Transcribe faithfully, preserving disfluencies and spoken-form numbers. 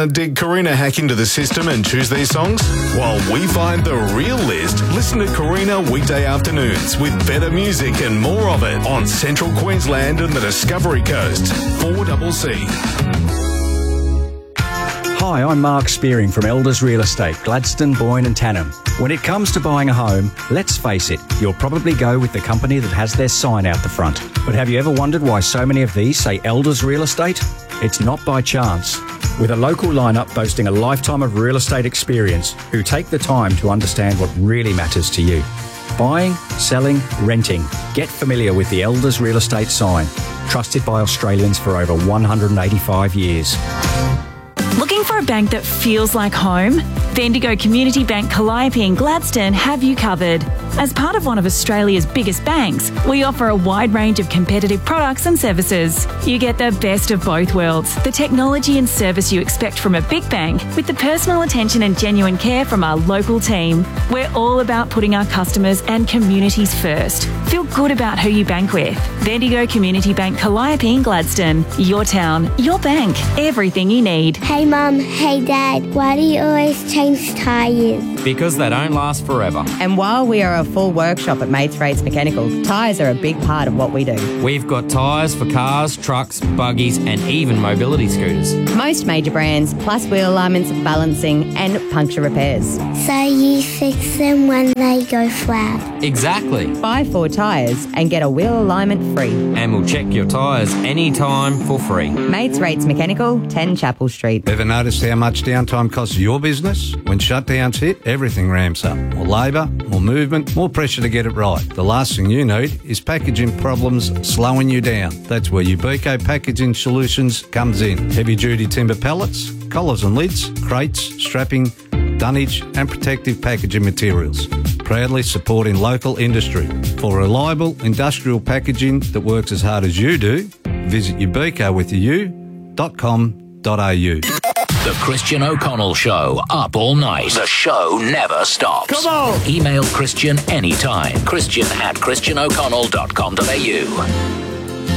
Uh, did Karina hack into the system and choose these songs? While we find the real list, listen to Karina weekday afternoons with better music and more of it on Central Queensland and the Discovery Coast. four C C. Hi, I'm Mark Spearing from Elders Real Estate, Gladstone, Boyne and Tannum. When it comes to buying a home, let's face it, you'll probably go with the company that has their sign out the front. But have you ever wondered why so many of these say Elders Real Estate? It's not by chance. With a local lineup boasting a lifetime of real estate experience who take the time to understand what really matters to you. Buying, selling, renting. Get familiar with the Elders Real Estate sign. Trusted by Australians for over one hundred eighty-five years. Looking for a bank that feels like home? Bendigo Community Bank Calliope and Gladstone have you covered. As part of one of Australia's biggest banks, we offer a wide range of competitive products and services. You get the best of both worlds, the technology and service you expect from a big bank with the personal attention and genuine care from our local team. We're all about putting our customers and communities first. Feel good about who you bank with. Bendigo Community Bank Calliope and Gladstone. Your town, your bank, everything you need. Hey Mum, hey Dad, why do you always change tyres? Because they don't last forever. And while we are a full workshop at Mates Rates Mechanical, tyres are a big part of what we do. We've got tyres for cars, trucks, buggies and even mobility scooters. Most major brands, plus wheel alignments, balancing and puncture repairs. So you fix them when they go flat? Exactly. Buy four tyres and get a wheel alignment free. And we'll check your tyres anytime for free. Mates Rates Mechanical, ten Chapel Street. Ever noticed how much downtime costs your business? When shutdowns hit, everything ramps up. More labour, more movement, more pressure to get it right. The last thing you need is packaging problems slowing you down. That's where Ubico Packaging Solutions comes in. Heavy duty timber pallets, collars and lids, crates, strapping, dunnage and protective packaging materials. Proudly supporting local industry. For reliable industrial packaging that works as hard as you do, visit ubico with a u dot com dot a u. The Christian O'Connell Show, up all night. The show never stops. Come on! Email Christian anytime. Christian at christian o'connell dot com dot a u.